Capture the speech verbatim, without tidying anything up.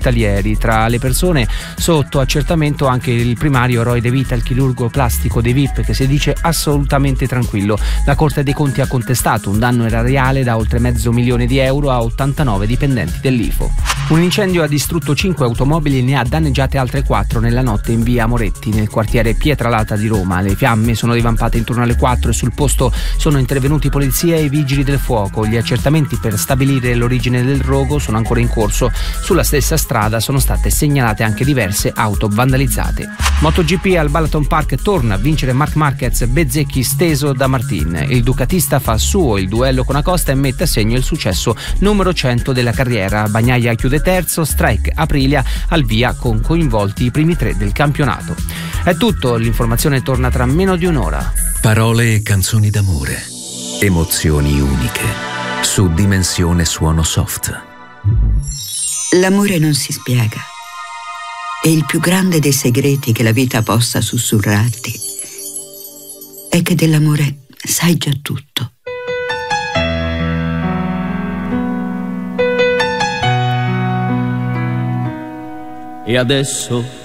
ospedalieri. Tra le persone sotto accertamento anche il primario Roy De Vita, il chirurgo plastico dei V I P, che si dice assolutamente tranquillo. La Corte dei Conti ha contestato un danno erariale da oltre mezzo milione di euro a ottantanove dipendenti dell'I F O. Un incendio ha distrutto cinque automobili e ne ha danneggiate altre quattro nella notte in via Moretti, nel quartiere Pietralata di Roma. Le fiamme sono divampate intorno alle quattro e sul posto sono intervenuti polizia e vigili del fuoco. Gli accertamenti per stabilire l'origine del rogo sono ancora in corso. Sulla stessa strada sono state segnalate anche diverse auto vandalizzate. MotoGP al Balaton Park torna a vincere Marc Marquez, Bezzecchi steso da Martin. Il ducatista fa suo il duello con Acosta e mette a segno il successo numero cento della carriera. Bagnaia chiude terzo, Strike Aprilia al via con coinvolti i primi tre del campionato. È tutto, l'informazione torna tra meno di un'ora. Parole e canzoni d'amore, emozioni uniche, su Dimensione Suono Soft. L'amore non si spiega. E il più grande dei segreti che la vita possa sussurrarti è che dell'amore sai già tutto. E adesso